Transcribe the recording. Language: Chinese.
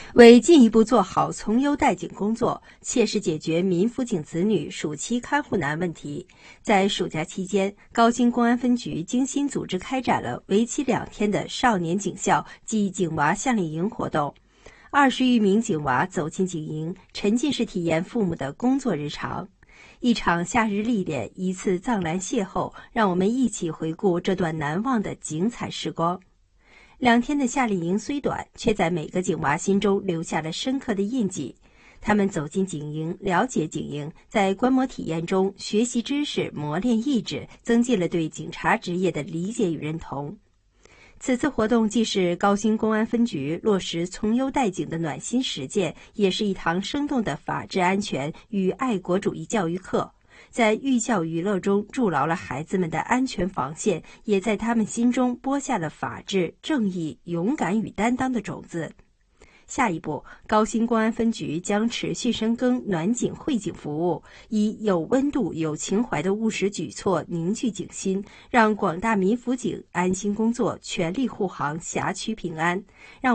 为进一步做好从优待警工作，切实解决民辅警子女暑期看护难问题，在暑假期间，高新公安分局精心组织开展了为期2天的少年警校暨警娃夏令营活动。20余名警娃走进警营，沉浸式体验父母的工作日常。一场夏日历练，一次藏蓝邂逅，让我们一起回顾这段难忘的精彩时光。2天的夏令营虽短，却在每个警娃心中留下了深刻的印记。他们走进警营，了解警营，在观摩体验中学习知识，磨练意志，增进了对警察职业的理解与认同。此次活动既是高新公安分局落实从优待警的暖心实践，也是一堂生动的法治安全与爱国主义教育课。在寓教于乐中筑牢了孩子们的安全防线，也在他们心中播下了法治、正义、勇敢与担当的种子。下一步，高新公安分局将持续深耕暖警惠警服务，以有温度、有情怀的务实举措凝聚警心，让广大民辅警安心工作，全力护航辖区平安。让